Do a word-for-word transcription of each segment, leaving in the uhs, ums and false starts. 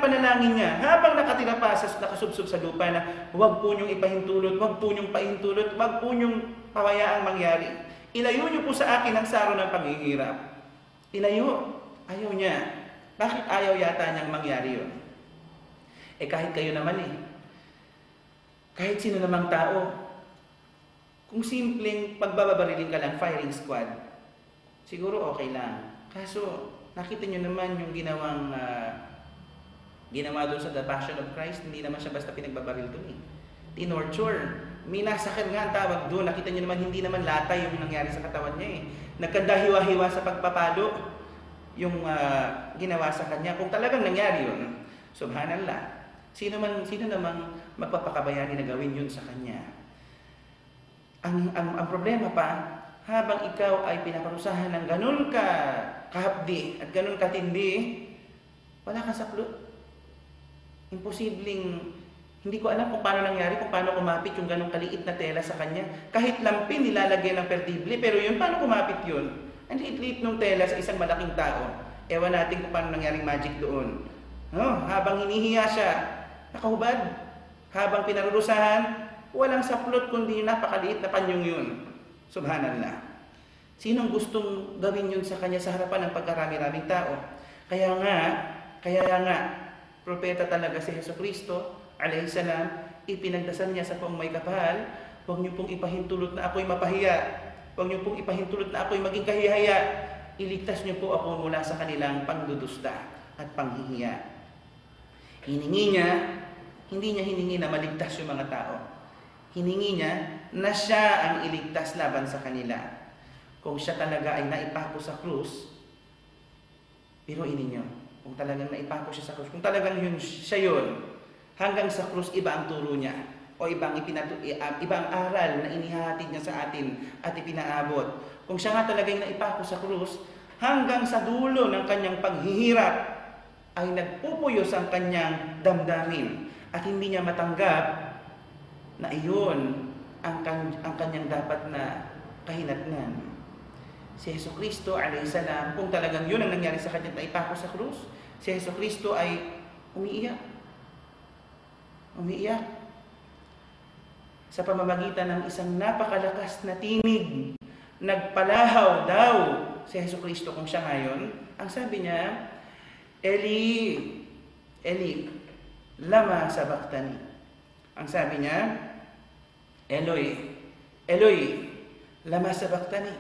panalangin niya habang nakatira pa sa nakasubsob sa lupa na huwag po niyong ipahintulot, huwag po niyong pahintulot, huwag po niyong pawayaang mangyari. Ilayo niyo po sa akin ang saro ng paghihirap. Ilayo. Ayaw niya. Bakit ayaw yata niyang mangyari yun? Eh kahit kayo naman eh. Kahit sino namang tao. Kung simpleng pagbababariling ka lang, firing squad, siguro okay lang. Kaso, nakita niyo naman yung ginawang uh, ginawa doon sa The Passion of Christ, hindi naman siya basta pinagbabaril doon eh. Tinorture. Minasakit nga ang tawag doon. Nakita niyo naman, hindi naman latay yung nangyari sa katawan niya eh. Nagkandahiwa-hiwa sa pagpapalo yung uh, ginawa sa kanya. Kung talagang nangyari yun, subhanallah, sino, man, sino namang magpapakabayani na gawin yun sa kanya? Ang, ang, ang problema pa, habang ikaw ay pinaparusahan ng ganun ka kahapdi at ganun katindi, wala kang saklot. Imposibleng, hindi ko alam kung paano nangyari, kung paano kumapit yung ganung kaliit na tela sa kanya. Kahit lampin, nilalagay ng perdible, pero yun, paano kumapit yun? Ang liit-liit ng tela sa isang malaking tao. Ewan natin kung paano nangyaring magic doon. No? Habang hinihiya siya, nakahubad. Habang pinarurusahan, walang saplot kundi napakaliit na panyong yun. Subhanallah. Sinong gustong gawin yun sa kanya sa harapan ng pagkarami-raming tao? Kaya nga, kaya nga, propeta talaga si Jesucristo, alayhi salam, ipinagdasal niya sa poong may kapal, huwag niyo pong ipahintulot na ako'y mapahiya. Huwag niyo pong ipahintulot na ako'y maging kahihaya. Iligtas niyo po ako mula sa kanilang pangdudusta at panghihiya. Hiningi niya, hindi niya hiningi na maligtas yung mga tao. Hiningi niya na siya ang iligtas laban sa kanila. Kung siya talaga ay naipako sa krus, biruin ninyo, kung talagang naipako siya sa krus, kung talagang yun, siya yun, hanggang sa krus iba ang turo niya, o ibang, ipinatu, ibang aral na inihahatid niya sa atin at ipinaabot. Kung siya nga talagang naipako sa krus, hanggang sa dulo ng kanyang paghihirap, ay nagpupuyos ang kanyang damdamin at hindi niya matanggap na iyon ang, ang kanyang dapat na kahinatnan. Si Jesucristo, alayhi salam, kung talagang yun ang nangyari sa kanya na ipako sa krus, si Jesucristo ay umiiyak. Umiiyak. Sa pamamagitan ng isang napakalakas na tinig, nagpalahaw daw si Jesucristo kung siya ngayon. Ang sabi niya, Eli, Eli, lama sabachthani. Ang sabi niya, Eloi, Eloi, lama sabachthani.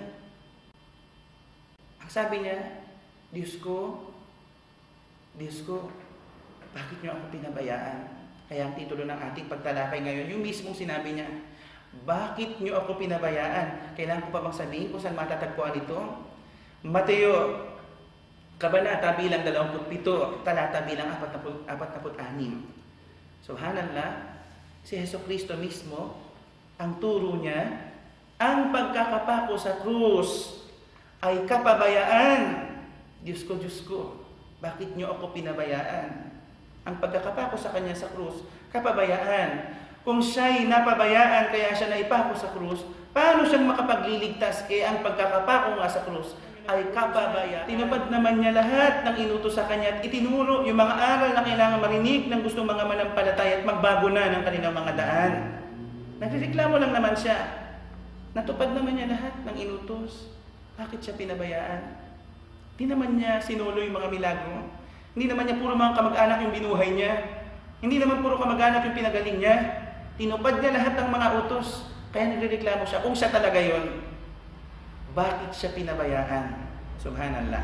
Ang sabi niya, Diyos ko, Diyos ko, bakit niyo ako pinabayaan? Kaya ang titulo ng ating pagtalakay ngayon, yung mismong sinabi niya, bakit niyo ako pinabayaan? Kailangan ko pa bang sabihin kung saan matatagpuan ito? Mateo, Kabanata bilang dalawampu't pito, talata bilang apat na put anim. Subhanallah, si Jesucristo mismo, ang turo niya, ang pagkakapako sa krus ay kapabayaan. Diyos ko, Diyos ko, bakit niyo ako pinabayaan? Ang pagkakapako sa kanya sa krus, kapabayaan. Kung siya'y napabayaan kaya siya naipako sa krus, paano siyang makapagliligtas? Eh ang pagkakapako nga sa krus ay kapabayaan. Tinupad naman niya lahat ng inutos sa kanya at itinuro yung mga aral na kailangan marinig ng gustong mga manampalataya at magbago na ng kanilang mga daan. Nagreklamo lang naman siya. Natupad naman niya lahat ng inutos. Bakit siya pinabayaan? Hindi naman niya sinulo yung mga milagro. Hindi naman niya puro mga kamag-anak yung binuhay niya. Hindi naman puro kamag-anak yung pinagaling niya. Tinupad niya lahat ng mga utos. Kaya nagreklamo siya. Kung siya talaga yon, bakit siya pinabayaan? Subhanallah.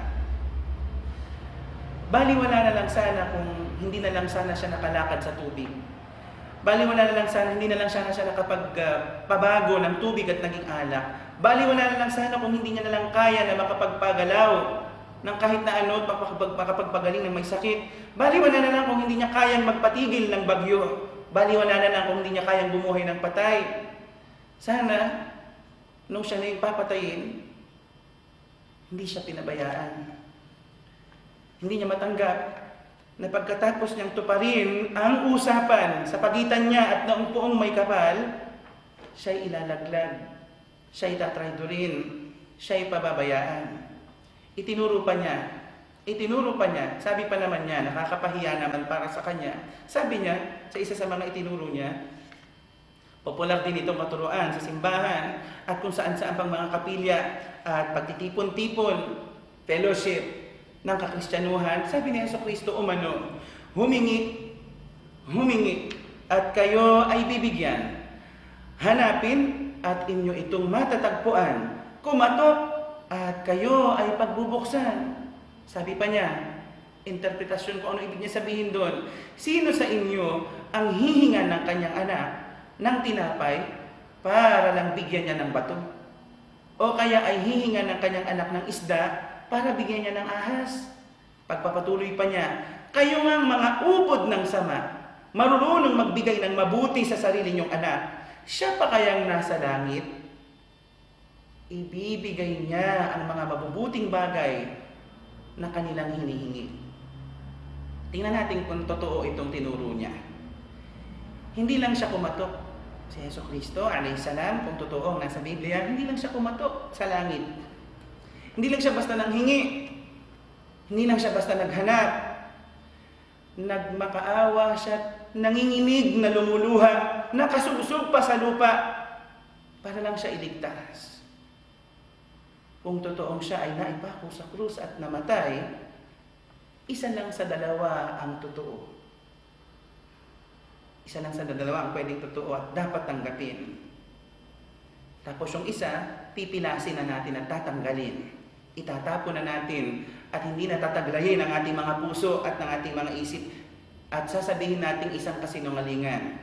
Baliwala na lang sana kung hindi na lang sana siya nakalakad sa tubig. Baliwala na lang sana, hindi na lang sana siya nakapagpabago uh, ng tubig at naging alak. Baliwala na lang sana kung hindi niya na lang kaya na makapagpagalaw ng kahit na ano, makapagpagaling ng may sakit. Baliwala na lang kung hindi niya kayang magpatigil ng bagyo. Baliwala na lang kung hindi niya kayang bumuhay ng patay. Sana, nung siya na yung papatayin, hindi siya pinabayaan. Hindi niya matanggap na pagkatapos niyang tuparin ang usapan sa pagitan niya at ng poong may kapal, siya'y ilalaglag, siya'y tatraydorin, siya'y pababayaan. Itinuro pa niya Itinuro pa niya, sabi pa naman niya, nakakapahiya naman para sa kanya. Sabi niya, sa isa sa mga itinuro niya, popular din itong katuruan sa simbahan at kung saan-saan pang mga kapilya at pagtitipon-tipon, fellowship ng kakristyanuhan. Sabi ni Jesucristo umano, humingi, humingi at kayo ay bibigyan. Hanapin at inyo itong matatagpuan. Kumatok at kayo ay pagbubuksan. Sabi pa niya, interpretasyon ko ano ibig niya sabihin doon. Sino sa inyo ang hihingan ng kanyang anak ng tinapay para lang bigyan niya ng bato? O kaya ay hihingan ng kanyang anak ng isda para bigyan niya ng ahas? Pagpapatuloy pa niya, kayo ngang mga upod ng sama, marunong magbigay ng mabuti sa sarili niyong anak, siya pa kayang nasa langit? Ibibigay niya ang mga mabubuting bagay na kanilang hinihingi. Tingnan natin kung totoo itong tinuro niya. Hindi lang siya kumatok si Jesucristo, alayhi salam, kung totoo nasa Biblia, hindi lang siya kumatok sa langit. Hindi lang siya basta nanghingi. Hindi lang siya basta naghanap. Nagmakaawa siya, nanginginig na lumuluha, nakasugsog pa sa lupa para lang siya iligtas. Kung totoong siya ay naipako sa krus at namatay, isa lang sa dalawa ang totoo. Isa lang sa dalawa ang pwedeng totoo at dapat tanggapin. Tapos yung isa, pipilasin na natin at tatanggalin. Itatapon na natin at hindi na tataglayin ang ating mga puso at ng ating mga isip at sasabihin natin isang kasinungalingan.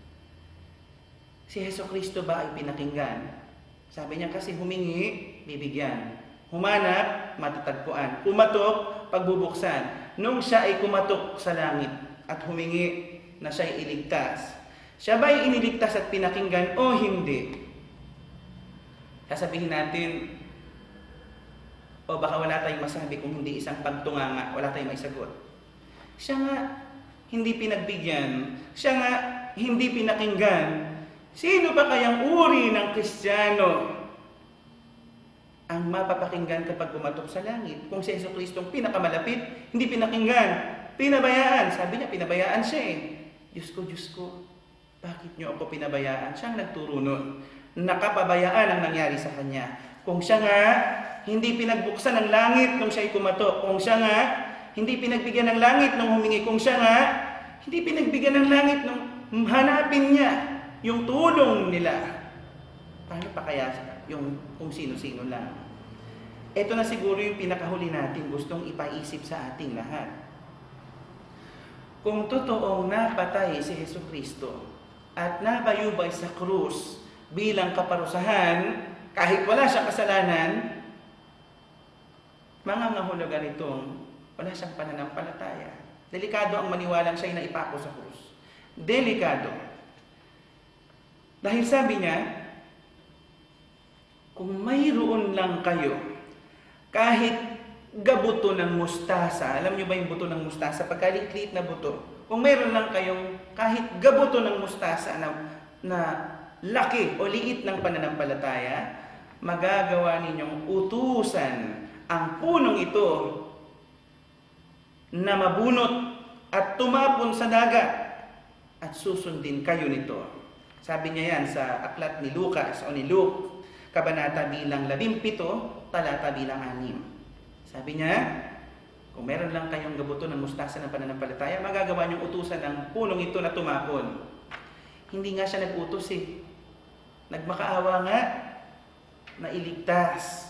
Si Jesucristo ba ay pinakinggan? Sabi niya kasi humingi, bibigyan. Humanap, matatagpuan. Kumatok, pagbubuksan. Nung siya ay kumatok sa langit at humingi na siya ay iligtas, siya ba ay iniligtas at pinakinggan o hindi? Sasabihin natin, o baka wala tayong masabi kung hindi isang pagtunganga, wala tayong maisagot. Siya nga hindi pinagbigyan, siya nga hindi pinakinggan. Sino ba kayang uri ng Kristiyano ang mapapakinggan kapag pumatok sa langit? Kung si Jesucristong pinakamalapit, hindi pinakinggan, pinabayaan. Sabi niya, pinabayaan siya eh. Diyos ko, Diyos ko, bakit niyo ako pinabayaan? Siyang nagturo nun. Nakapabayaan ang nangyari sa kanya. Kung siya nga, hindi pinagbuksan ng langit nung siya'y kumatok. Kung siya nga, hindi pinagbigyan ng langit nung humingi. Kung siya nga, hindi pinagbigyan ng langit nung hanapin niya yung tulong nila. Paano pa kaya yung kung sino-sino lang? Ito na siguro yung pinakahuli natin gustong ipaisip sa ating lahat. Kung totoong napatay si Jesucristo at nabayubay sa krus bilang kaparusahan, kahit wala siyang kasalanan, mangangahulugan itong wala siyang pananampalataya. Delikado ang maniwalang siya'y naipako sa krus. Delikado. Dahil sabi niya, kung mayroon lang kayo, kahit gabuto ng mustasa, alam niyo ba yung buto ng mustasa? Pagkaliit-liit na buto. Kung mayroon lang kayong kahit gabuto ng mustasa na, na laki o liit ng pananampalataya, magagawa ninyong utusan ang punong ito na mabunot at tumapon sa dagat at susundin kayo nito. Sabi niya yan sa aklat ni Lucas o ni Luke, kabanata bilang labimpito, talata bilang anim. Sabi niya, kung meron lang kayong gabuto ng mustasa ng pananampalataya, magagawa niyong utusan ng punong ito na tumapon. Hindi nga siya nag-utos eh. Nagmakaawa nga na iligtas.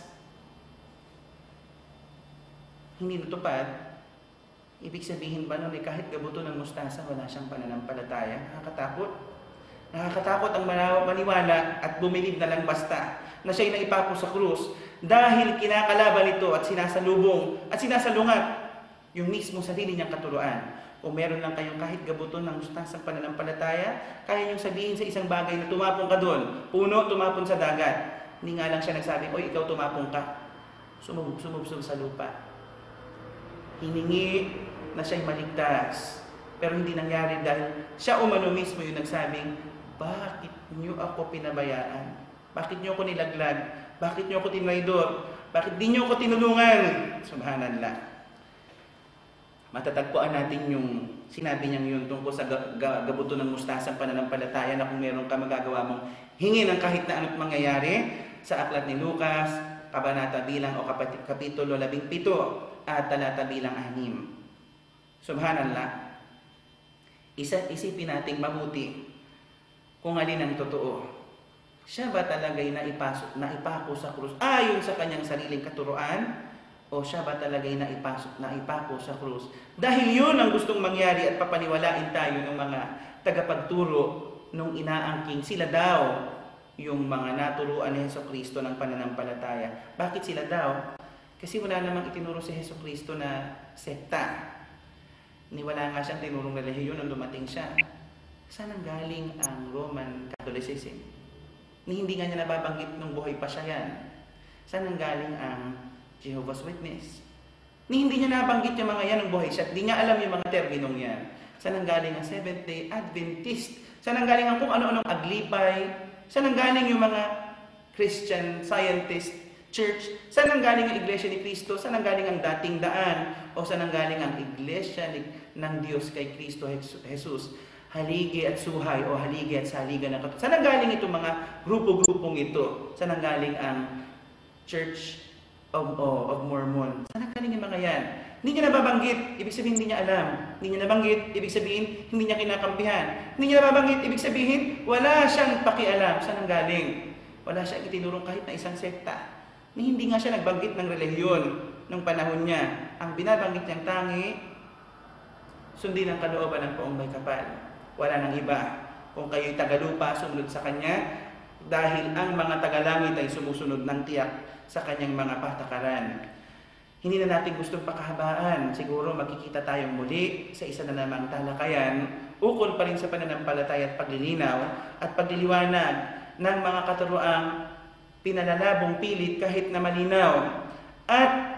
Hindi natupad. Ibig sabihin ba nun eh, kahit gabuto ng mustasa, wala siyang pananampalataya? Nakakatakot. Nakakatakot ang maniwala at bumilib na lang basta na siya'y naipako sa krus dahil kinakalaban ito at sinasalubong at sinasalungat yung mismo sarili niyang katuruan. Kung meron lang kayong kahit gabuto ng mustasang pananampalataya, kaya niyong sabihin sa isang bagay na tumapon ka doon, puno, tumapon sa dagat. Hindi nga lang siya nagsabi, oy, ikaw tumapon ka. Sumubog, sumubog sa lupa. Hiningi na siya'y maligtas. Pero hindi nangyari dahil siya umano mismo yung nagsabing, bakit niyo ako pinabayaan? Bakit niyo ako nilaglag? Bakit niyo ako tinaydor? Bakit di niyo ako tinulungan? Subhanallah. Matatagpuan natin yung sinabi niyang yun tungkol sa ga- ga- gabuto ng mustasang pananampalataya na kung meron ka magagawa mong hingi ng kahit na ano't mangyayari sa aklat ni Lucas, kabanata bilang o kapati- kapitulo labing pito at talata bilang anim. Subhanallah. Isa isipin nating mabuti kung alin ang totoo. Siya ba talaga'y naipasok, naipako sa krus ayon sa kanyang sariling katuruan? O siya ba talaga'y naipasok, naipako sa krus dahil yun ang gustong mangyari at papaniwalain tayo ng mga tagapagturo nung inaangking sila daw yung mga naturuan ni Hesukristo ng pananampalataya. Bakit sila daw? Kasi wala namang itinuro si Hesukristo na sekta. Ni wala nga siyang tinurong relihiyon nung dumating siya. Saan ang galing ang Roman Catholicism? Ni hindi nga niya nababanggit nung buhay pa siya yan. Saan ang galing ang Jehovah's Witness? Ni hindi niya nabanggit yung mga yan nung buhay siya. Hindi niya alam yung mga terminong yan. Saan ang galing ang Seventh-day Adventist? Saan ang galing ang kung ano-anong aglipay? Saan ang galing yung mga Christian Scientist Church? Saan ang galing ang Iglesia ni Cristo? Saan ang galing ang dating daan? O saan ang galing ang Iglesia ng Diyos kay Cristo Jesus? Haligi at suhay o haligi at saligan ng katulad. Saan ang galing itong mga grupo-grupong ito? Saan ang galing ang Church of, oh, of Mormon? Saan ang galing yung mga yan? Hindi niya nababanggit, ibig sabihin hindi niya alam. Hindi niya nabanggit, ibig sabihin hindi niya kinakampihan. Hindi niya nababanggit, ibig sabihin wala siyang pakialam. Saan ang galing? Wala siyang itinurong kahit na isang sekta. Ni hindi nga siya nagbanggit ng relihiyon nung panahon niya. Ang binabanggit niyang tangi, sundin ang kalooban ng poong may kapal. Wala nang iba. Kung kayo'y tagalupa, sumunod sa Kanya, dahil ang mga tagalangit ay sumusunod ng tiyak sa Kanyang mga patakaran. Hindi na natin gustong pakahabaan. Siguro makikita tayong muli sa isa na namang talakayan, ukol pa rin sa pananampalataya at paglilinaw at pagliliwanag ng mga katuroang pinalalabong pilit kahit na malinaw at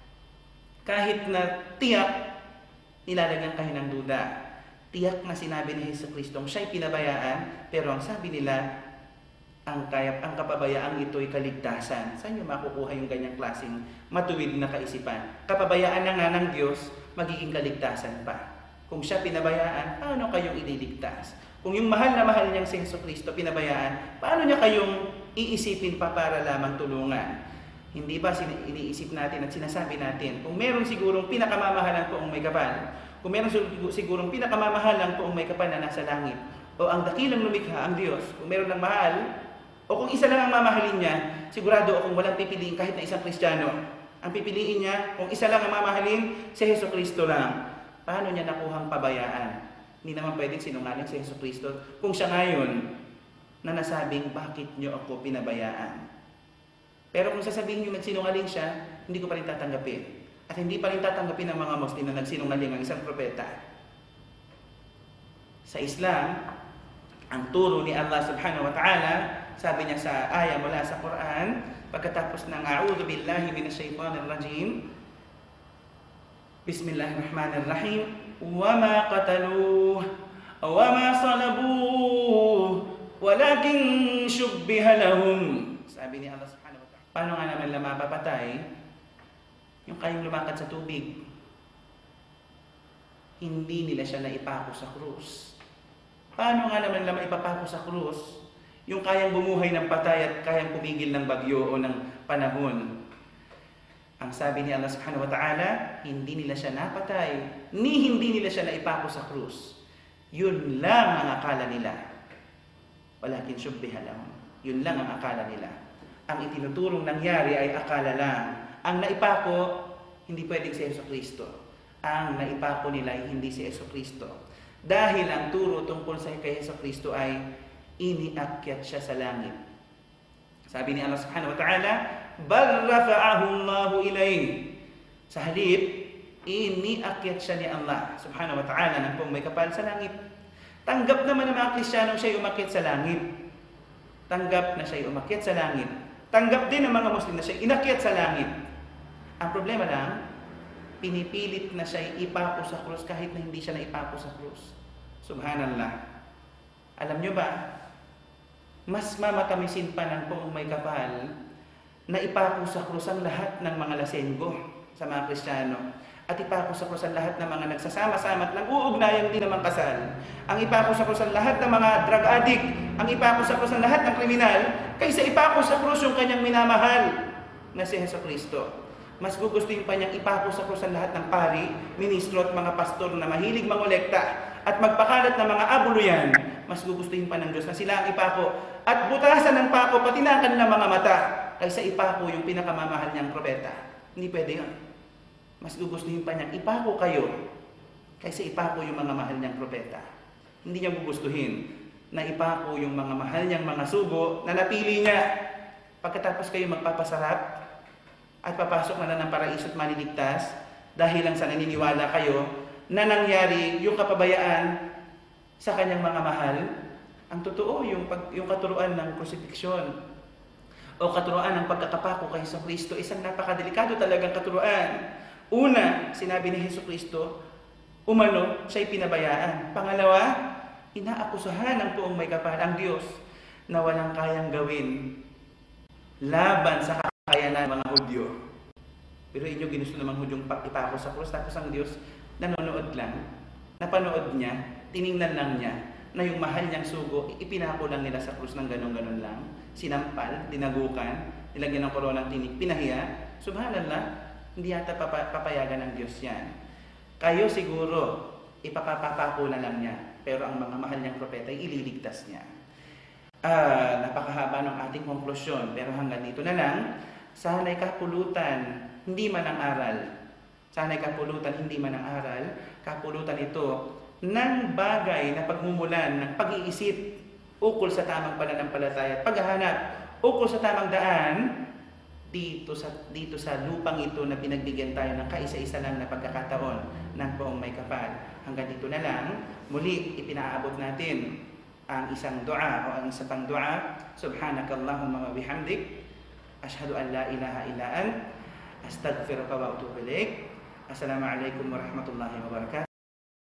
kahit na tiyak nilalagyan kayo ng duda. Tiyak na sinabi ni Hesukristo siya'y pinabayaan, pero ang sabi nila, ang, kaya, ang kapabayaang ito'y kaligtasan. Saan nyo makukuha yung ganyang klaseng matuwid na kaisipan? Kapabayaan na nga ng Diyos, magiging kaligtasan pa. Kung siya pinabayaan, paano kayong ililigtas? Kung yung mahal na mahal niyang si Hesukristo pinabayaan, paano niya kayong iisipin pa para lamang tulungan? Hindi ba iniisip natin at sinasabi natin, kung meron sigurong pinakamamahalan poong may kapal, kung meron sigurong pinakamamahalan poong may kapal na nasa langit, o ang dakilang lumikha, ang Diyos, kung meron ng mahal, o kung isa lang ang mamahalin niya, sigurado akong walang pipiliin kahit na isang Kristiyano. Ang pipiliin niya, kung isa lang ang mamahalin, si Hesukristo lang. Paano niya nakuhang pabayaan? Hindi naman pwedeng sinungaling si Hesukristo kung siya ngayon na nasabing, bakit niyo ako pinabayaan? Pero kung sasabihin niyo nagsinungaling siya, hindi ko pa rin tatanggapin. At hindi pa rin tatanggapin ng mga Muslim na nagsinungaling ang isang propeta. Sa Islam, ang turo ni Allah subhanahu wa ta'ala, sabi niya sa aya mula sa Quran, pagkatapos ng A'udhu billahi minash shaitanir rajim, Bismillahirrahmanirrahim, wa ma qataluhu wa ma salabuhu walakin shubbiha lahum. Sabi ni Allah subhanahu wa ta'ala, paano nga naman lang mapapatay yung kayong lumakad sa tubig? Hindi nila siya naipako sa krus. Paano nga naman lang maipapako sa krus yung kayang bumuhay ng patay at kayang pumigil ng bagyo o ng panahon? Ang sabi ni Allah subhanahu wa ta'ala, hindi nila siya napatay, ni hindi nila siya naipako sa krus. Yun lang ang akala nila. Walakin shubbiha lahum. Yun lang ang akala nila. Ang itinuturong nangyari ay akala lang. Ang naipako, hindi pwedeng si Hesukristo. Ang naipako nila ay hindi si Hesukristo. Dahil ang turo tungkol sa kay Hesukristo ay iniakyat siya sa langit. Sabi ni Allah subhanahu wa ta'ala, bal rafa'ahu Allahu ilayhi. Sa halip, iniakyat siya ni Allah subhanahu wa ta'ala ng pong may kapal sa langit. Tanggap naman ng mga Kristiyanong siya'y umakyat sa langit. Tanggap na siya'y umakyat sa langit. Tanggap din ng mga Muslim na siya'y inakyat sa langit. Ang problema lang, pinipilit na siya'y ipako sa krus kahit na hindi siya na ipako sa krus. Subhanallah. Alam nyo ba, mas mamatamisin pa ng poong may kapal na ipako sa krus ang lahat ng mga lasenggo sa mga Kristiyano. at ipako sa krus ang lahat ng mga nagsasama-sama at nag-uugnayan din naman kasal. Ang ipako sa krus ang lahat ng mga drug addict, ang ipako sa krus ang lahat ng kriminal, kaysa ipako sa krus yung kanyang minamahal na si Jesucristo. Mas gugustuhin pa niyang ipako sa krus ang lahat ng pari, ministro at mga pastor na mahilig mangolekta at magpakalat ng mga abuluyan. Mas gugustuhin pa ng Diyos na sila ang ipako at butasan ng pako pati na ang kanilang mga mata kaysa ipako yung pinakamamahal niyang propeta. Hindi pwede yun. Mas gugustuhin pa niyang ipako kayo kaysa ipako yung mga mahal niyang propeta. Hindi niya gugustuhin na ipako yung mga mahal niyang mga sugo na napili niya. Pagkatapos kayo magpapasarap at papasok na na ng paraiso at maliligtas dahil lang sa naniniwala kayo na nangyari yung kapabayaan sa kanyang mga mahal. Ang totoo, yung, pag, yung katuruan ng crucifixion o katuruan ng pagkakapako kay Jesucristo, isang napakadelikado talagang katuruan. Una, sinabi ni Jesucristo, umano, siya'y pinabayaan. Pangalawa, inaakusahan ng poong may kapal ang Diyos na walang kayang gawin laban sa kakayanan ng mga Hudyo. Pero inyo ginusto namang Hudyong ipako sa krus, tapos ang Diyos nanonood lang, napanood niya, tiningnan lang niya, na yung mahal niyang sugo, ipinako lang nila sa krus ng ganun-ganun lang, sinampal, dinagukan, nilagyan ng koronang tinik, pinahiya. Subhanallah, hindi yata papa, papayagan ng Diyos yan. Kayo siguro, ipapapako na lang niya, pero ang mga mahal niyang propeta, ililigtas niya. Uh, napakahaba ng ating konklusyon, pero hanggang dito na lang. Sana'y kapulutan, hindi man ang aral. Sana'y kapulutan, hindi man ang aral. Kapulutan ito ng bagay na pagmumulan, ng pag-iisip ukol sa tamang pananampalataya at paghahanap ukol sa tamang daan dito sa, dito sa lupang ito na pinagbigyan tayo ng kaisa-isa lang na pagkakataon ng poong may kapal. Hanggang dito na lang, muli ipinaabot natin ang isang dua o ang isang pang dua. Subhanakallahumma wa bihamdik, ashhadu an la ilaha illa ant, astaghfiruka wa atubu ilaik. Assalamualaikum warahmatullahi wabarakatuh.